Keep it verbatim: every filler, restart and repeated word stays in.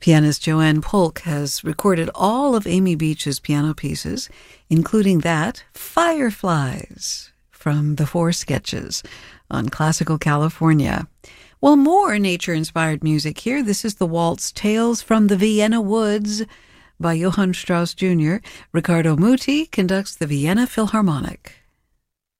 Pianist Joanne Polk has recorded all of Amy Beach's piano pieces, including that, Fireflies, from the Four Sketches on Classical California. Well, more nature-inspired music here. This is the waltz Tales from the Vienna Woods by Johann Strauss Junior Riccardo Muti conducts the Vienna Philharmonic.